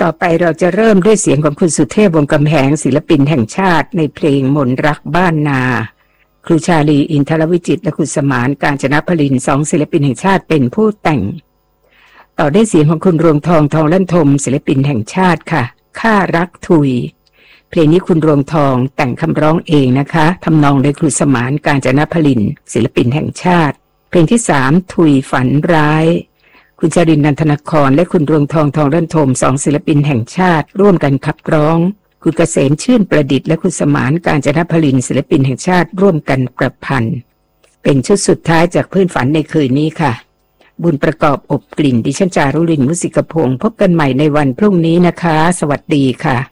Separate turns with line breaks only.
ต่อไปเราจะเริ่มด้วยเสียงของคุณสุเทพ วงศ์กำแหงศิลปินแห่งชาติในเพลงมนต์รักบ้านนาครูชาลีอินทรวิจิตรและคุณสมานกาญจนพลิน2ศิลปินแห่งชาติเป็นผู้แต่งต่อด้วยเสียงของคุณรวงทองทองลั่นทมศิลปินแห่งชาติค่ะข้ารักทุยเพลงนี้คุณรวงทองแต่งคำร้องเองนะคะทำนองโดยครูสมานกาญจนพลินศิลปินแห่งชาติเพลงที่3ทุยฝันร้ายคุณจรินทร์ นันทนครและคุณรวงทองทองลั่นทม2ศิลปินแห่งชาติร่วมกันขับร้องคุณเกษมชื่นประดิษฐ์และคุณสมานกาญจนพลินศิลปินแห่งชาติร่วมกันประพันธ์เป็นชุดสุดท้ายจากพื้นฝันในคืนนี้ค่ะบุญประกอบอบกลิ่นดิฉันจารุรินทร์ มุสิกพงศ์พบกันใหม่ในวันพรุ่งนี้นะคะสวัสดีค่ะ